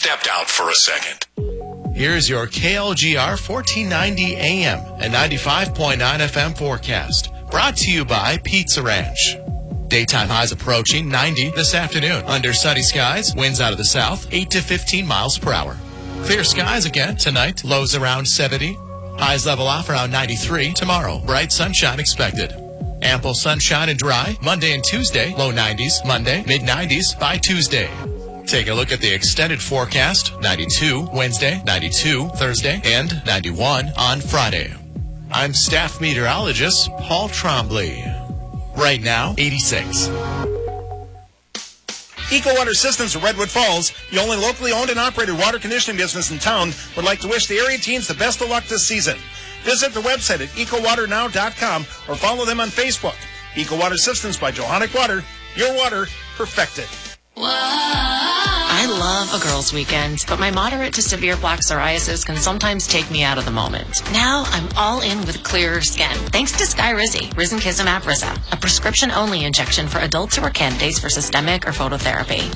stepped out for a second. Here's your KLGR 1490 AM and 95.9 FM forecast. Brought to you by Pizza Ranch. Daytime highs approaching 90 this afternoon. Under sunny skies, winds out of the south, 8 to 15 miles per hour. Clear skies again tonight, lows around 70. Highs level off around 93 tomorrow. Bright sunshine expected. Ample sunshine and dry Monday and Tuesday, low 90s. Monday, mid 90s by Tuesday. Take a look at the extended forecast. 92 Wednesday, 92 Thursday, and 91 on Friday. I'm staff meteorologist Paul Trombley. Right now, 86. Eco Water Systems of Redwood Falls, the only locally owned and operated water conditioning business in town, would like to wish the area teams the best of luck this season. Visit the website at ecowaternow.com or follow them on Facebook. Eco Water Systems by Johanic Water, your water perfected. I love a girls' weekend, but my moderate to severe plaque psoriasis can sometimes take me out of the moment. Now I'm all in with clearer skin, thanks to Skyrizi, Risankizumab Risa, a prescription-only injection for adults who are candidates for systemic or phototherapy.